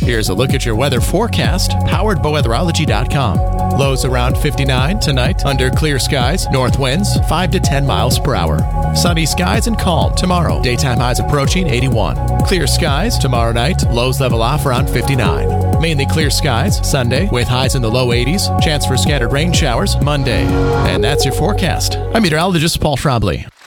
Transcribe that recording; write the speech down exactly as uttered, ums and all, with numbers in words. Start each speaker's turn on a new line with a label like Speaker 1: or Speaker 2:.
Speaker 1: Here's a look at your weather forecast, powered by weatherology dot com. Lows around fifty-nine tonight, under clear skies, north winds five to ten miles per hour. Sunny skies and calm tomorrow. Daytime highs approaching eighty-one. Clear skies tomorrow night, lows level off around fifty-nine. Mainly clear skies Sunday with highs in the low eighties. Chance for scattered rain showers Monday. And that's your forecast. I'm meteorologist Paul Schraubly.